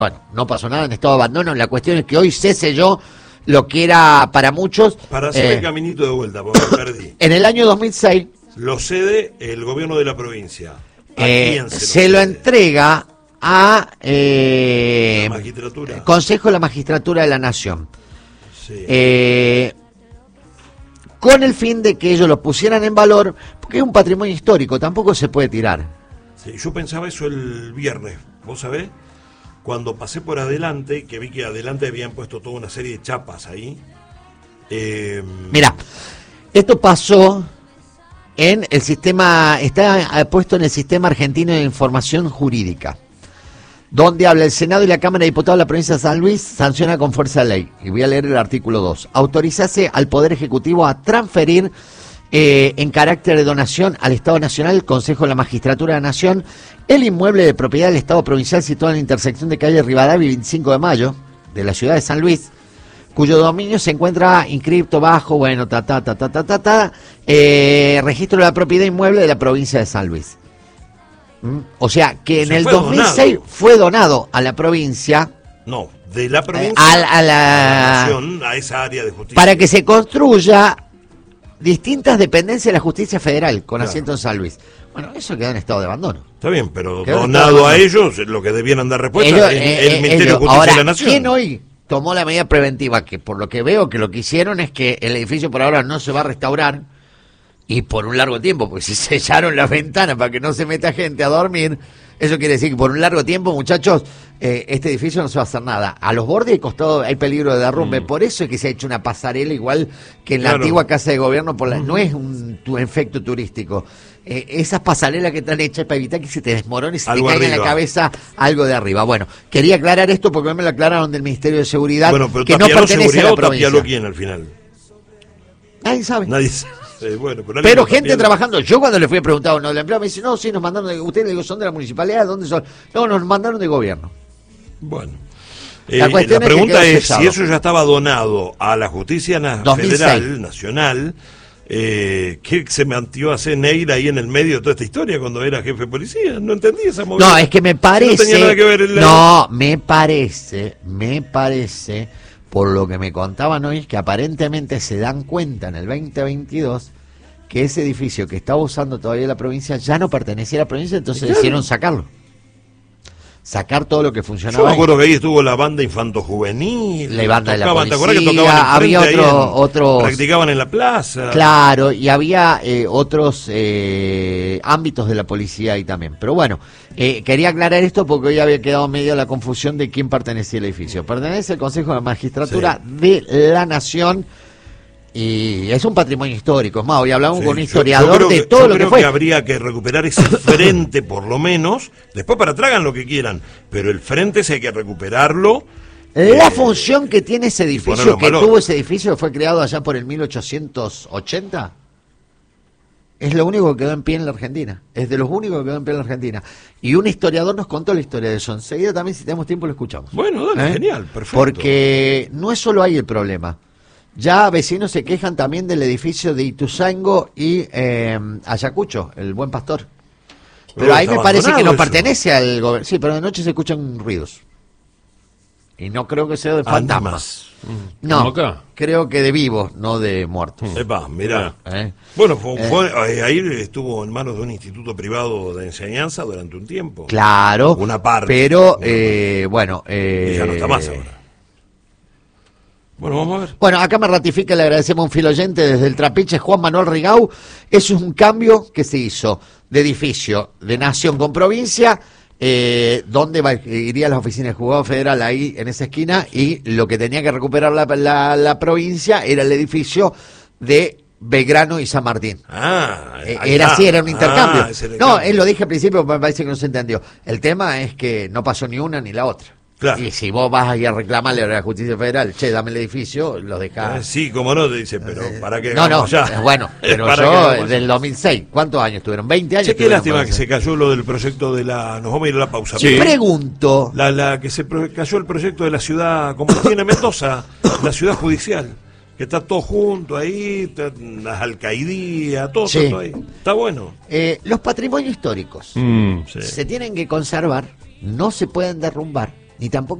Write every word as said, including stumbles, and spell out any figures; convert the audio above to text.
Bueno, no pasó nada en estado de abandono. La cuestión es que hoy se selló lo que era para muchos... Para hacer eh, el caminito de vuelta, porque me perdí. En el año dos mil seis... Lo cede el gobierno de la provincia. ¿A eh, quién se lo, se lo cede? entrega a... Eh, La magistratura. Consejo de la Magistratura de la Nación. Sí. Eh, con el fin de que ellos lo pusieran en valor, porque es un patrimonio histórico, tampoco se puede tirar. Sí, yo pensaba eso el viernes, ¿vos sabés? Cuando pasé por adelante, que vi que adelante habían puesto toda una serie de chapas ahí. Eh, Mira, esto pasó en el sistema, está puesto en el Sistema Argentino de Información Jurídica, donde habla el Senado y la Cámara de Diputados de la provincia de San Luis, sanciona con fuerza de ley. Y voy a leer el artículo dos. Autorizase al Poder Ejecutivo a transferir eh, en carácter de donación al Estado Nacional, el Consejo de la Magistratura de la Nación, el inmueble de propiedad del Estado Provincial situado en la intersección de calle Rivadavia y veinticinco de mayo de la ciudad de San Luis, cuyo dominio se encuentra inscripto bajo, bueno, ta, ta, ta, ta, ta, ta, ta, eh, registro de la propiedad inmueble de la provincia de San Luis. ¿Mm? O sea, que en sea, el fue dos mil seis donado. fue donado a la provincia, no, de la provincia a, a la, a la nación, a esa área de justicia. para que se construya distintas dependencias de la justicia federal con Claro. asiento en San Luis. Bueno, eso quedó en estado de abandono. Está bien, pero Quedó donado a todo. ellos, lo que debieran dar respuesta Ellos, es eh, el eh, Ministerio ellos. de Justicia Ahora, de la Nación. ¿quién hoy tomó la medida preventiva? Que por lo que veo que lo que hicieron es que el edificio por ahora no se va a restaurar y por un largo tiempo, porque si sellaron las ventanas para que no se meta gente a dormir, eso quiere decir que por un largo tiempo, muchachos, eh, este edificio no se va a hacer nada. A los bordes y costados hay peligro de derrumbe, Mm. por eso es que se ha hecho una pasarela igual que en la Claro. antigua Casa de Gobierno, por la, no es un tu efecto turístico. Eh, esas pasarelas que están hechas para evitar que se te desmorone y se Algo te caiga en la arriba. cabeza algo de arriba. Bueno, quería aclarar esto porque me lo aclararon del Ministerio de Seguridad, Bueno, pero que no ¿tapialó pertenece a seguridad la o tapialó provincia. quién al final? Nadie sabe. Nadie sabe. Eh, bueno, pero, alguien Pero lo gente tapialó. trabajando. Yo cuando le fui a preguntar a uno del empleado me dice, no, sí, nos mandaron de... Ustedes le digo, ¿son de la municipalidad? ¿Dónde son? No, nos mandaron de gobierno. Bueno. La Eh, cuestión la es que pregunta quedó es, sellado. si eso ya estaba donado a la justicia na- dos mil seis. federal, nacional, eh, ¿qué se mantió a hacer Neira ahí en el medio de toda esta historia cuando era jefe de policía? No entendí esa movida. No, es que me parece... No tenía nada que ver el... No, me parece, me parece, por lo que me contaban hoy, que aparentemente se dan cuenta en el veinte veintidós que ese edificio que estaba usando todavía la provincia ya no pertenecía a la provincia, entonces Claro. decidieron sacarlo. Sacar todo lo que Yo funcionaba me ahí. acuerdo que ahí estuvo la banda infanto-juvenil. La banda de la tocaban, ¿te acordás que policía, tocaban había enfrente ahí otro- en- otros- Practicaban en la plaza. Claro, y había eh, otros eh, ámbitos de la policía ahí también. Pero bueno, eh, quería aclarar esto porque hoy había quedado medio la confusión de quién pertenecía al edificio. Pertenece al Consejo de la Magistratura de la Nación y es un patrimonio histórico. Es más, hoy hablamos Sí, con un yo- historiador yo creo de que- todo yo lo que creo fue. que habría que recuperar ese frente por lo menos. Después para atrás hagan lo que quieran, pero el frente sí hay que recuperarlo. La eh, función que tiene ese ponerlo edificio, en que valor. tuvo ese edificio, fue creado allá por el mil ochocientos ochenta, es lo único que quedó en pie en la Argentina. Es de los únicos que quedó en pie en la Argentina. Y un historiador nos contó la historia de eso. Enseguida también, si tenemos tiempo, lo escuchamos. Bueno, dale, ¿Eh? genial, perfecto. Porque no es solo ahí el problema. Ya vecinos se quejan también del edificio de Ituzaingo y eh, Ayacucho, el Buen Pastor. Pero Pero ahí está me parece que no abandonado eso. pertenece al gobierno. Sí, pero de noche se escuchan ruidos. Y no creo que sea de Anda fantasmas. más. No, ¿Como acá? creo que de vivos, no de muertos. Epa, mirá. ¿Eh? Bueno, fue, Eh. fue- eh, ahí estuvo en manos de un instituto privado de enseñanza durante un tiempo. Claro, Una parte. pero Una eh, bueno, eh, Y ya no está más ahora. Bueno, vamos a ver. Bueno, acá me ratifica, le agradecemos a un filoyente desde el Trapiche, Juan Manuel Rigau. Eso es un cambio que se hizo de edificio de nación con provincia, eh, donde va, iría las oficinas de juzgado federal ahí en esa esquina, y lo que tenía que recuperar la, la, la provincia era el edificio de Belgrano y San Martín. Ah, Eh, ahí era está. así, era un intercambio. Ah, ese era el no, cambio. él lo dije al principio, me parece que no se entendió. El tema es que no pasó ni una ni la otra. Claro. Y si vos vas ahí a reclamarle a la justicia federal, che, dame el edificio, lo Eh, dejás. sí, como no, te dice, pero ¿para qué No, no, hagamos ya? es bueno, pero ¿Para qué yo hagamos del ya? dos mil seis, ¿cuántos años tuvieron? veinte años. Che, qué tuvieron, lástima que parece. se cayó lo del proyecto de la... Nos vamos a ir a la pausa. Sí. pero- Pregunto, La, la que se pro- cayó el proyecto de la ciudad, como tiene Mendoza, la ciudad judicial, que está todo junto ahí, está las alcaidías, todo, Sí. todo ahí. Está bueno. eh, los patrimonios históricos Mm. Sí. se tienen que conservar, no se pueden derrumbar, ni tampoco